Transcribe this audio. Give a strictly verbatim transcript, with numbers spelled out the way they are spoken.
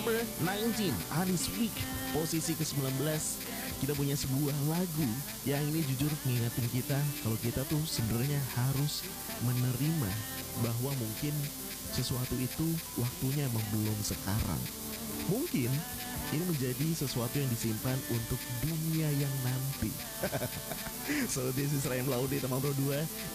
number nineteen on this week, posisi ke sembilan belas. Kita punya sebuah lagu yang ini jujur ngingetin kita kalau kita tuh sebenarnya harus menerima bahwa mungkin sesuatu itu waktunya emang belum sekarang. Mungkin ini menjadi sesuatu yang disimpan untuk dunia yang nanti. So this is Ryan Laude, teman Pro dua.